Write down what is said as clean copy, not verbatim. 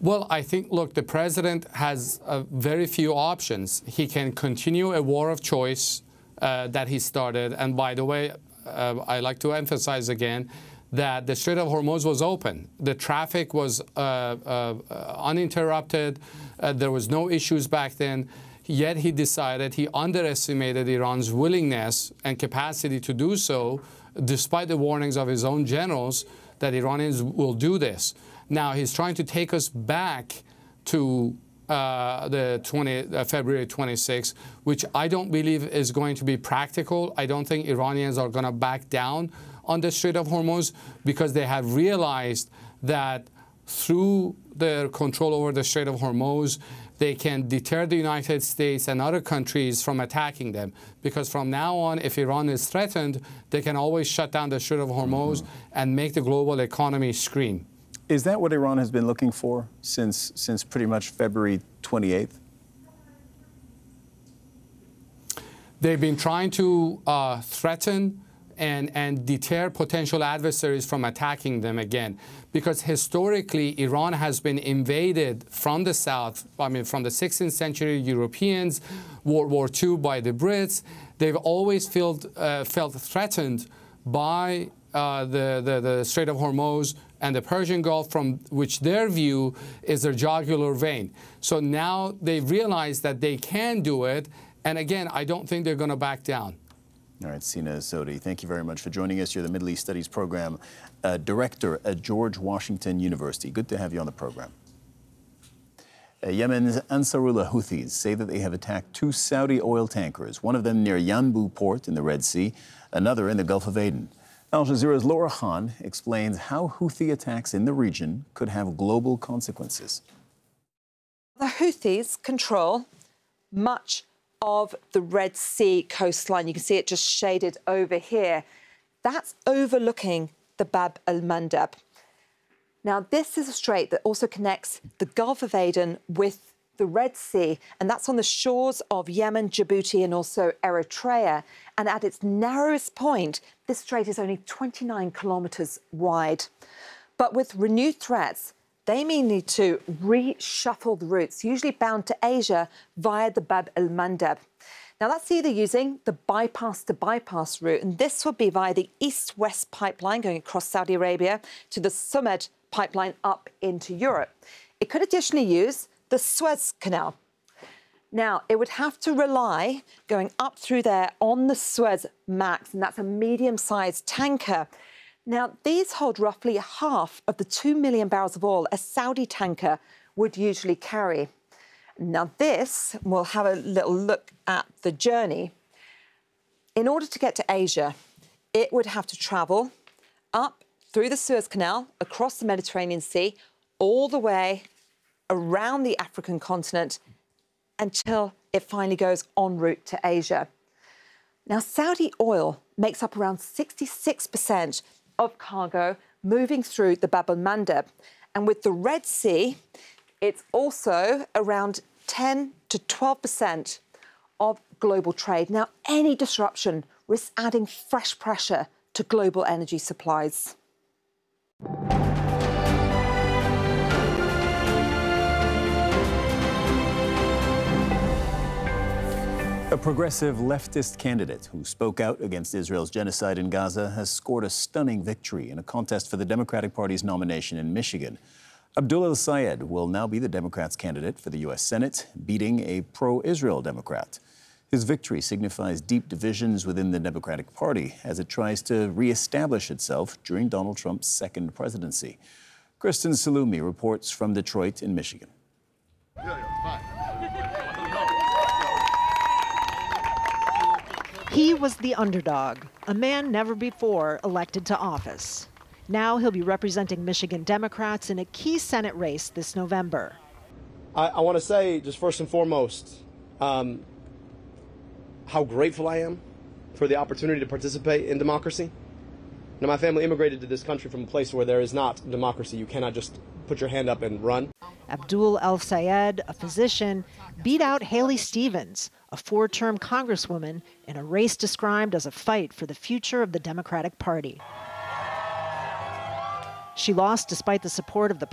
Well, I think, look, the president has very few options. He can continue a war of choice that he started. And by the way, I like to emphasize again that the Strait of Hormuz was open. The traffic was uninterrupted. There was no issues back then. Yet he decided he underestimated Iran's willingness and capacity to do so, despite the warnings of his own generals that Iranians will do this. Now he's trying to take us back to February 26, which I don't believe is going to be practical. I don't think Iranians are going to back down on the Strait of Hormuz because they have realized that through their control over the Strait of Hormuz, they can deter the United States and other countries from attacking them. Because from now on, if Iran is threatened, they can always shut down the Strait of Hormuz and make the global economy scream. Is that what Iran has been looking for since pretty much February 28th? They've been trying to threaten and deter potential adversaries from attacking them again. Because historically, Iran has been invaded from the south, from the 16th century Europeans, World War II by the Brits. They've always felt threatened by the Strait of Hormuz and the Persian Gulf, from which their view is their jugular vein. So now they've realized that they can do it. And again, I don't think they're going to back down. All right, Sina Sodi, thank you very much for joining us. You're the Middle East Studies Program Director at George Washington University. Good to have you on the program. Yemen's Ansarullah Houthis say that they have attacked 2 Saudi oil tankers, one of them near Yanbu port in the Red Sea, another in the Gulf of Aden. Al Jazeera's Laura Khan explains how Houthi attacks in the region could have global consequences. The Houthis control much of the Red Sea coastline. You can see it just shaded over here. That's overlooking the Bab el-Mandeb. Now, this is a strait that also connects the Gulf of Aden with the Red Sea, and that's on the shores of Yemen, Djibouti, and also Eritrea. And at its narrowest point, this strait is only 29 kilometres wide. But with renewed threats, they may need to reshuffle the routes, usually bound to Asia via the Bab el-Mandeb. Now, that's either using the bypass-to-bypass route, and this would be via the east-west pipeline going across Saudi Arabia to the Sumed pipeline up into Europe. It could additionally use the Suez Canal. Now, it would have to rely going up through there on the Suez Max, and that's a medium-sized tanker. Now, these hold roughly half of the 2 million barrels of oil a Saudi tanker would usually carry. Now, this, we'll have a little look at the journey. In order to get to Asia, it would have to travel up through the Suez Canal, across the Mediterranean Sea, all the way around the African continent until it finally goes en route to Asia. Now, Saudi oil makes up around 66% of cargo moving through the Bab el-Mandeb. And with the Red Sea, it's also around 10 to 12% of global trade. Now, any disruption risks adding fresh pressure to global energy supplies. A progressive leftist candidate who spoke out against Israel's genocide in Gaza has scored a stunning victory in a contest for the Democratic Party's nomination in Michigan. Abdul El-Sayed will now be the Democrats' candidate for the U.S. Senate, beating a pro-Israel Democrat. His victory signifies deep divisions within the Democratic Party as it tries to reestablish itself during Donald Trump's second presidency. Kristen Salumi reports from Detroit in Michigan. He was the underdog, a man never before elected to office. Now he'll be representing Michigan Democrats in a key Senate race this November. I want to say, just first and foremost, how grateful I am for the opportunity to participate in democracy. Now, my family immigrated to this country from a place where there is not democracy. You cannot just put your hand up and run. Abdul El-Sayed, a physician, beat out Haley Stevens, a 4-term congresswoman, in a race described as a fight for the future of the Democratic Party. She lost despite the support of the